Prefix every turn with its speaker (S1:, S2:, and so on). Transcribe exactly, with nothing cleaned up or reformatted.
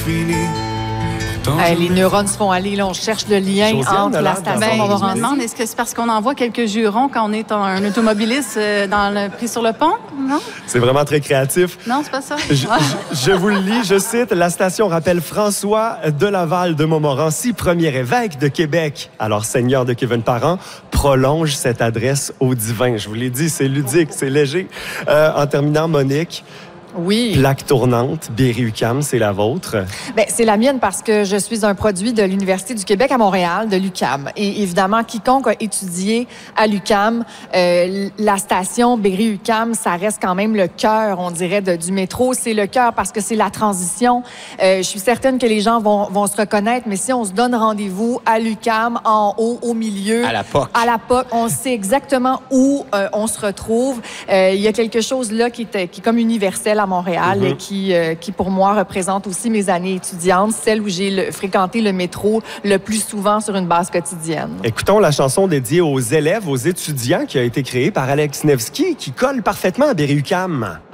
S1: Hey, les neurones se font aller. Là, on cherche le lien
S2: Josiane,
S1: entre la station
S3: Ben, je me
S1: Montmorency.
S3: demande, est-ce que c'est parce qu'on envoie quelques jurons quand on est un automobiliste euh, dans le, pris sur le pont? Non?
S2: C'est vraiment très créatif.
S3: Non, c'est pas ça?
S2: Je, je, je vous le lis, je cite, « La station rappelle François de Laval de Montmorency, premier évêque de Québec. Alors, Seigneur de Kevin-Parent, prolonge cette adresse au divin. » Je vous l'ai dit, c'est ludique, c'est léger. Euh, en terminant, Monique,
S1: Oui.
S2: plaque tournante, Berry-UQAM, c'est la vôtre.
S1: Ben, c'est la mienne parce que je suis un produit de l'Université du Québec à Montréal, de l'U Q A M. Et évidemment, quiconque a étudié à l'U Q A M, euh, la station Berry-U Q A M, ça reste quand même le cœur, on dirait, de, du métro. C'est le cœur parce que c'est la transition. Euh, je suis certaine que les gens vont, vont se reconnaître, mais si on se donne rendez-vous à l'U Q A M, en haut, au milieu...
S4: À la P O C.
S1: À la P O C, on sait exactement où euh, on se retrouve. Euh, il y a quelque chose là qui est, qui est comme universel à Montréal mm-hmm. et qui, euh, qui, pour moi, représente aussi mes années étudiantes, celles où j'ai le, fréquenté le métro le plus souvent sur une base quotidienne.
S2: Écoutons la chanson dédiée aux élèves, aux étudiants qui a été créée par Alex Nevsky, qui colle parfaitement à Berry-U Q A M.